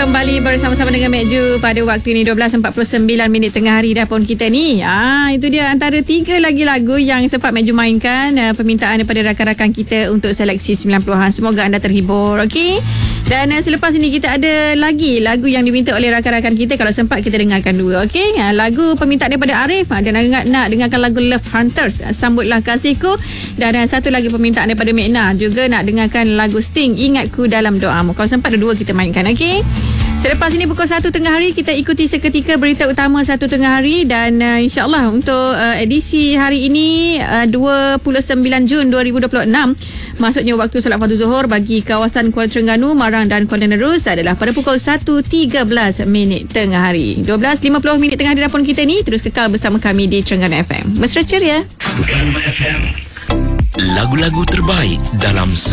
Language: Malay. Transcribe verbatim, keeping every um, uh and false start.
kembali bersama-sama dengan Mek Ju pada waktu ini dua belas empat puluh sembilan minit tengah hari dah pun kita ni. Ah, itu dia antara tiga lagi lagu yang sempat Mek Ju mainkan, uh, permintaan daripada rakan-rakan kita untuk seleksi sembilan puluhan. Semoga anda terhibur, okey? Dan uh, selepas ini kita ada lagi lagu yang diminta oleh rakan-rakan kita. Kalau sempat kita dengarkan dua, okey? Uh, lagu permintaan daripada Arif, uh, dan nak, nak dengarkan lagu Love Hunters, uh, Sambutlah Kasihku. Dan uh, satu lagi permintaan daripada Mekna, juga nak dengarkan lagu Sting, Ingatku Dalam Doamu. Kalau sempat dua kita mainkan, okey? Selepas ini pukul satu tengah hari kita ikuti seketika berita utama satu tengah hari. Dan uh, insyaAllah untuk uh, edisi hari ini uh, dua puluh sembilan Jun dua ribu dua puluh enam, maksudnya waktu solat fardu zuhur bagi kawasan Kuala Terengganu, Marang dan Kuala Nerus adalah pada pukul satu tiga belas minit tengah hari. dua belas lima puluh minit tengah hari dah pun kita ni. Terus kekal bersama kami di Terengganu F M. Mesra ceria. Lagu-lagu terbaik dalam